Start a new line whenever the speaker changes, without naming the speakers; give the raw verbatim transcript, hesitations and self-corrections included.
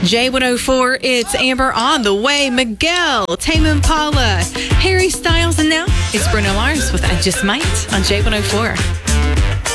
J one oh four, it's Amber on the way. Miguel, Tame Impala, Harry Styles, and now it's Bruno Mars with I Just Might on J one oh four.